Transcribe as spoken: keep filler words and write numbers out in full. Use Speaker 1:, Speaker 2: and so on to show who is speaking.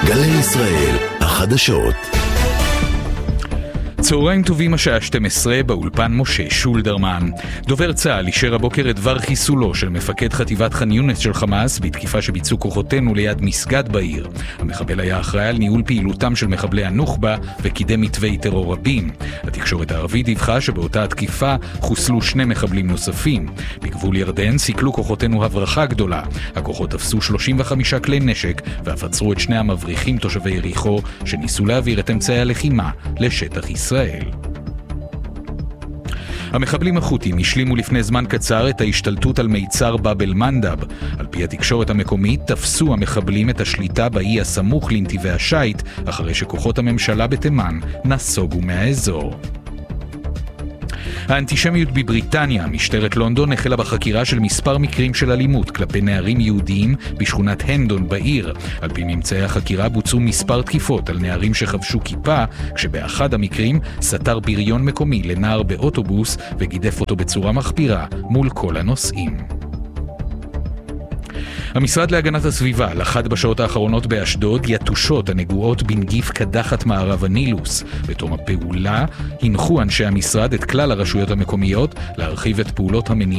Speaker 1: גלי ישראל, החדשות.
Speaker 2: צהריים טובים, השעה שתים עשרה, באולפן משה שולדרמן. דובר צה"ל אישר הבוקר את דבר חיסולו של מפקד חטיבת ח'אן יונס של חמאס בתקיפה שביצעו כוחותינו ליד מסגד בעיר. המחבל היה אחראי על ניהול פעילותם של מחבלי הנוח'בה וקידם מתווי טרור רבים. התקשורת הערבית דיווחה שבאותה התקיפה חוסלו שני מחבלים נוספים. בגבול ירדן סיכלו כוחותינו הברחה גדולה. הכוחות תפסו שלושים וחמישה כלי נשק ואף עצרו את שני המבריחים תושבי יריחו שניסו להעביר את אמצעי הלחימה לשטח ישראל. המחבלים החות'ים השלימו לפני זמן קצר את ההשתלטות על מיצר באב אל-מנדב. על פי התקשורת המקומית תפסו המחבלים את השליטה באי הסמוך לנתיבי השייט אחרי שכוחות הממשלה בתימן נסוגו מהאזור. האנטישמיות בבריטניה, משטרת לונדון החלה בחקירה של מספר מקרים של אלימות כלפי נערים יהודיים בשכונת הנדון בעיר. על פי ממצאי החקירה בוצעו מספר תקיפות על נערים שחבשו כיפה, כשבאחד המקרים סתר בריון מקומי לנער באוטובוס וגידף אותו בצורה מחפירה מול כל הנוסעים. המשרד להגנת הסביבה לחד בשעות האחרונות באשדוד יתושות הנגועות בנגיף קדחת מערב הנילוס. בתום הפעולה הנחו אנשי המשרד את כלל הרשויות המקומיות להרחיב את פעולות המניעה